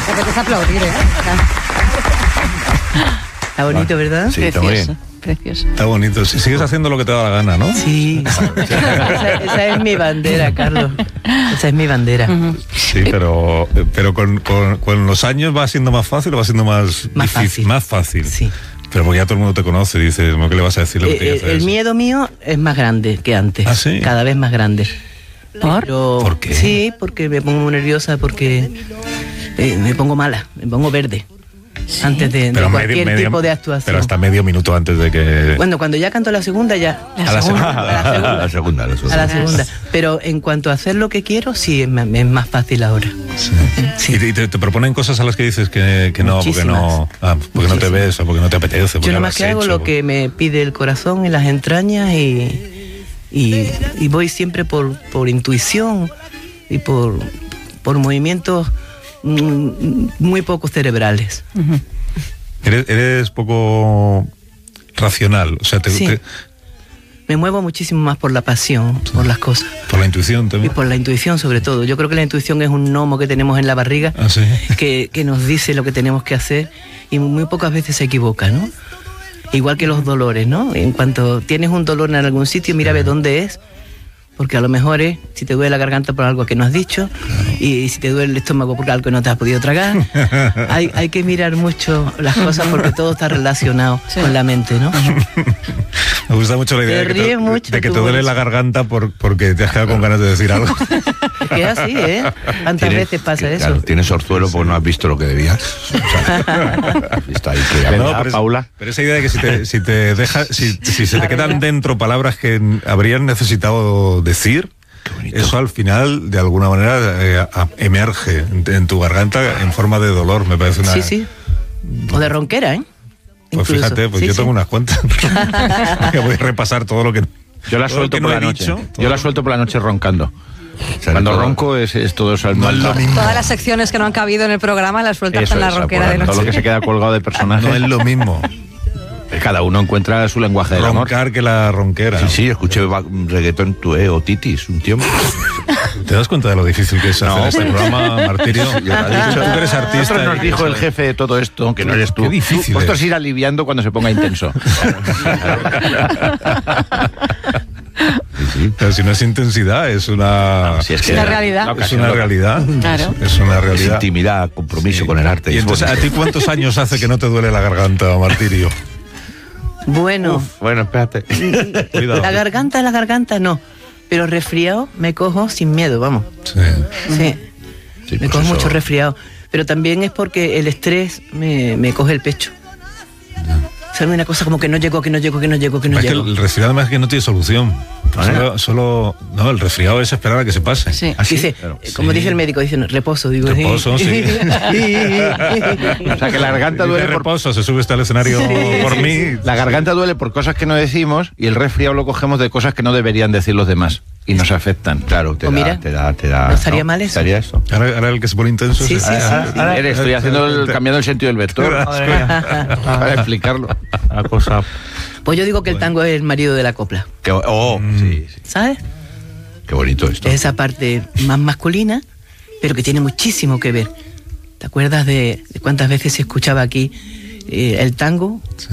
Te apetece aplaudir, ¿eh? Está bonito, ¿verdad? Sí, está muy bien. Precioso. Está bonito. Si sigues haciendo lo que te da la gana, ¿no? Sí. Esa es mi bandera, Carlos. Esa es mi bandera. Sí, pero con los años va siendo más fácil o va siendo más difícil. Fácil. Más fácil. Sí. Pero porque ya todo el mundo te conoce y dices, ¿qué le vas a decir lo que tienes que hacer? El miedo mío es más grande que antes. ¿Ah, sí? Cada vez más grande. ¿Por qué? Sí, porque me pongo muy nerviosa, porque me pongo mala, me pongo verde. Sí. Antes de cualquier tipo de actuación. Pero hasta medio minuto antes de que... Bueno, cuando ya canto la segunda, ya. A la segunda. Pero en cuanto a hacer lo que quiero, sí, es más fácil ahora. Sí. Sí. ¿Y te proponen cosas a las que dices que no, porque no te ves o porque no te apetece? Yo nomás que hago lo que me pide el corazón y las entrañas y voy siempre por intuición y por movimientos muy poco cerebrales. Uh-huh. Eres poco racional, o sea, me muevo muchísimo más por la pasión, por las cosas. Por la intuición también. Y por la intuición sobre todo. Yo creo que la intuición es un gnomo que tenemos en la barriga, ¿sí? que nos dice lo que tenemos que hacer y muy pocas veces se equivoca, ¿no? Igual que los dolores, ¿no? En cuanto tienes un dolor en algún sitio, mira a ver dónde es. Porque a lo mejor es si te duele la garganta por algo que no has dicho, claro. Y si te duele el estómago por algo que no te has podido tragar. Hay que mirar mucho las cosas porque todo está relacionado con la mente, ¿no? Me gusta mucho la idea de que te duele la garganta porque te has quedado con ganas de decir algo. Es que es así, ¿eh? ¿Cuántas veces pasa eso? Claro, tienes orzuelo porque no has visto lo que debías. Está ahí que Paula. Pero esa idea de que si se te quedan dentro palabras que habrían necesitado decir, eso al final de alguna manera emerge en tu garganta en forma de dolor, me parece una... Sí. O de ronquera, ¿eh? Pues incluso. Fíjate, pues yo tengo unas cuantas. Que voy a repasar todo lo que... Yo la suelto por la noche. Yo la suelto por la noche roncando. Cuando ronco es todo eso. No es lo mismo. Todas las secciones que no han cabido en el programa las sueltas con la ronquera de noche. Todo lo que se queda colgado de personaje. No es lo mismo. Cada uno encuentra su lenguaje del amor. Roncar que la ronquera. Sí, escuché reggaetón tué o titis un tiempo. ¿Te das cuenta de lo difícil que es hacer este programa, Martirio? Tú eres artista. Nosotros nos dijo el jefe de todo esto, que no eres tú. Qué difícil. Vosotros ir aliviando cuando se ponga intenso. Sí. Pero si no es intensidad, es una... es una realidad. Es una realidad. Claro. Es una realidad. Es intimidad, compromiso con el arte. Y entonces, ¿a ti cuántos años hace que no te duele la garganta, Martirio? Bueno, espérate. Cuidado. La garganta no, pero resfriado me cojo sin miedo, vamos. Sí, me cojo mucho resfriado, pero también es porque el estrés me coge el pecho. O sea, una cosa como que no llego. Es que el resfriado más que no tiene solución. No, el resfriado es esperar a que se pase. Sí. Dice, claro. Como dice el médico, dice reposo. Digo, reposo, sí. O sea, que la garganta duele por reposo, se sube hasta el escenario por mí. La garganta duele por cosas que no decimos y el resfriado lo cogemos de cosas que no deberían decir los demás y nos afectan. Claro, te da. ¿No estaría mal eso? Estaría eso. Ahora el que se pone intenso. Sí. Estoy cambiando el sentido del vector para explicarlo. La cosa. Pues yo digo que el tango es el marido de la copla. Sí. ¿Sabes? Qué bonito esto. Es esa parte más masculina, pero que tiene muchísimo que ver. ¿Te acuerdas de cuántas veces se escuchaba aquí el tango?